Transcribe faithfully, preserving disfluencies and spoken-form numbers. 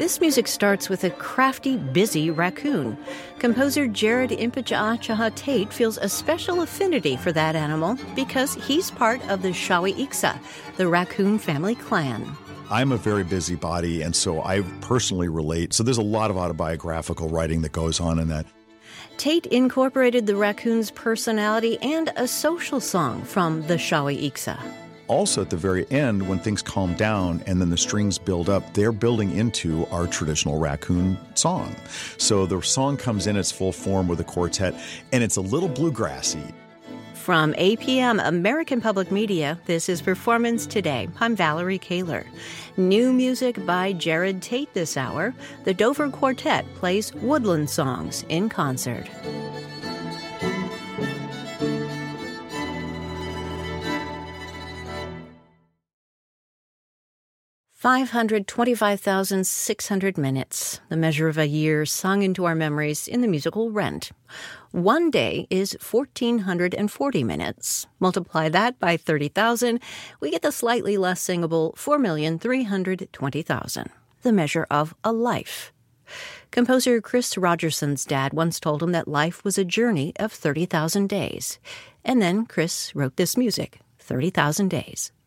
This music starts with a crafty, busy raccoon. Composer Jared Impichaachaha Tate feels a special affinity for that animal because he's part of the Shawi-Iksa, the raccoon family clan. I'm a very busybody, and so I personally relate. So there's a lot of autobiographical writing that goes on in that. Tate incorporated the raccoon's personality and a social song from the Shawi-Iksa. Also, at the very end, when things calm down and then the strings build up, they're building into our traditional raccoon song. So the song comes in its full form with a quartet, and it's a little bluegrassy. From A P M American Public Media, this is Performance Today. I'm Valerie Kaler. New music by Jared Tate this hour. The Dover Quartet plays woodland songs in concert. five hundred twenty-five thousand six hundred minutes, the measure of a year sung into our memories in the musical Rent. One day is one thousand four hundred forty minutes. Multiply that by thirty thousand, we get the slightly less singable four million three hundred twenty thousand, the measure of a life. Composer Chris Rogerson's dad once told him that life was a journey of thirty thousand days. And then Chris wrote this music, thirty thousand days.